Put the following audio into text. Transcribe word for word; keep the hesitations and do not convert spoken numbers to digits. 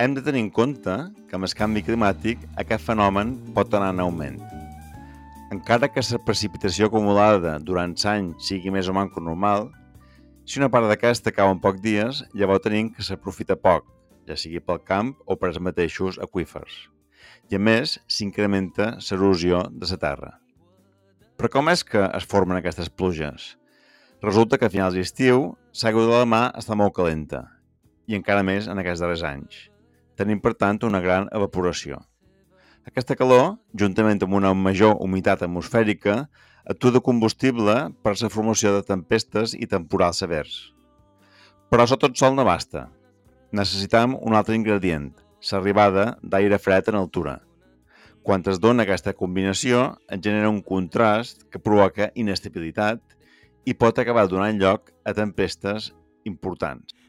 Hem de tenir en compte que amb el canvi climàtic aquest fenomen pot anar en augment. Encara que la precipitació acumulada durant l'any sigui més o manco normal, si una part d'aquesta cau en pocs dies, llavors tenim que s'aprofita poc, ja sigui pel camp o per els mateixos aqüífers. I a més, s'incrementa l'erosió de la terra. Però com és que es formen aquestes pluges? Resulta que a finals d'estiu l'aigua de la mar està molt calenta, i encara més en aquests darrers anys. Tenim, per tant, una gran evaporació. Aquesta calor, juntament amb una major humitat atmosfèrica, actua de combustible per la formació de tempestes i temporals severs. Però això tot sol no basta. Necessitam un altre ingredient, l'arribada d'aire fred en altura. Quan es dona aquesta combinació, es genera un contrast que provoca inestabilitat i pot acabar donant lloc a tempestes importants.